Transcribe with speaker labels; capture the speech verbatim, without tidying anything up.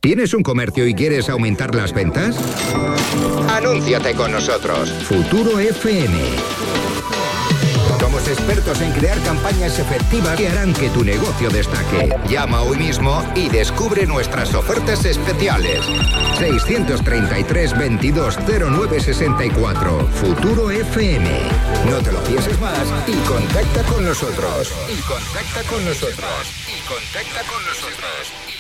Speaker 1: ¿Tienes un comercio y quieres aumentar las ventas? Anúnciate con nosotros. Futuro F M. Somos expertos en crear campañas efectivas que harán que tu negocio destaque. Llama hoy mismo y descubre nuestras ofertas especiales. seiscientos treinta y tres, veintidós, cero nueve sesenta y cuatro. Futuro F M. No te lo pienses más y contacta con nosotros. Y contacta con nosotros. Y contacta con nosotros.